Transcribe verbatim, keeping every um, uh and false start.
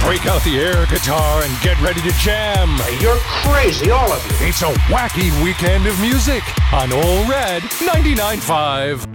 Break out the air guitar and get ready to jam. You're crazy, all of you. It's a wacky weekend of music on Ole Red ninety-nine point five.